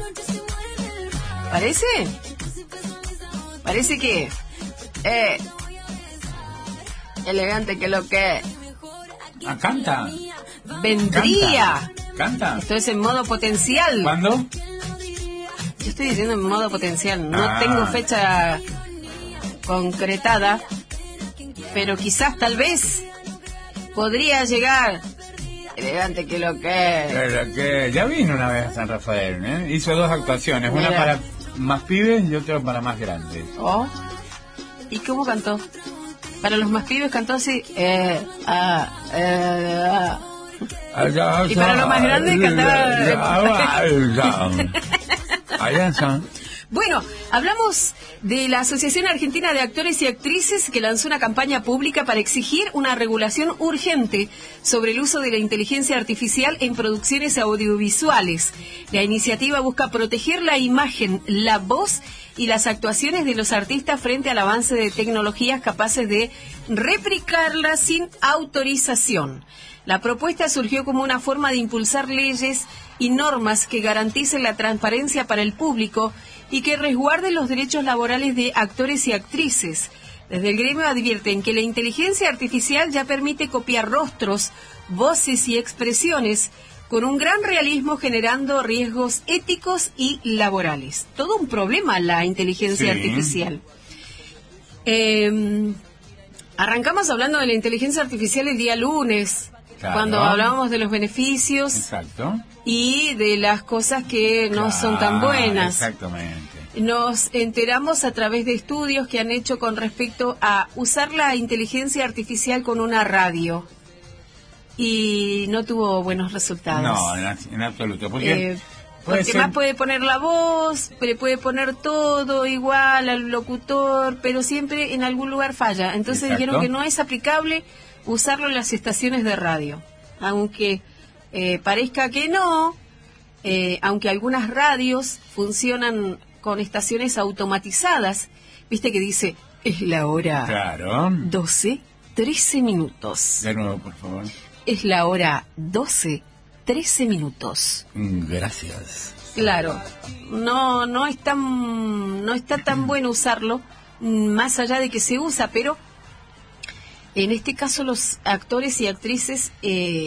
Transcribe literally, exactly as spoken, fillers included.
¿Parece? Parece que... Eh, elegante que lo que... Ah, canta. Vendría. Canta. Canta. Esto es en modo potencial. ¿Cuándo? Yo estoy diciendo en modo potencial. No Ah. tengo fecha concretada, pero quizás, tal vez, podría llegar. Elegante que lo que... Pero que ya vino una vez a San Rafael, ¿eh? Hizo dos actuaciones, Mira. una para más pibes y otra para más grandes. Oh. ¿Y cómo cantó? Para los más pibes cantó así. Eh, ah, eh, ah. Y para los más grandes cantaba... Bueno, hablamos de la Asociación Argentina de Actores y Actrices, que lanzó una campaña pública para exigir una regulación urgente sobre el uso de la inteligencia artificial en producciones audiovisuales. La iniciativa busca proteger la imagen, la voz y las actuaciones de los artistas frente al avance de tecnologías capaces de replicarlas sin autorización. La propuesta surgió como una forma de impulsar leyes y normas que garanticen la transparencia para el público y que resguarden los derechos laborales de actores y actrices. Desde el gremio advierten que la inteligencia artificial ya permite copiar rostros, voces y expresiones con un gran realismo, generando riesgos éticos y laborales. Todo un problema la inteligencia Sí. artificial. Eh, arrancamos hablando de la inteligencia artificial el día lunes. Claro. Cuando hablábamos de los beneficios. Exacto. Y de las cosas que no Claro, son tan buenas. Exactamente. Nos enteramos a través de estudios que han hecho con respecto a usar la inteligencia artificial con una radio. Y no tuvo buenos resultados. No, en, en absoluto. Porque, eh, puede porque ser... más puede poner la voz, le puede poner todo igual al locutor, pero siempre en algún lugar falla. Entonces Exacto. dijeron que no es aplicable usarlo en las estaciones de radio. Aunque eh, parezca que no, eh, aunque algunas radios funcionan con estaciones automatizadas, viste que dice, es la hora Claro. doce, trece minutos. De nuevo, por favor. Es la hora doce, trece minutos. Gracias. Claro, no no es tan no está tan bueno usarlo, más allá de que se usa, pero en este caso los actores y actrices eh,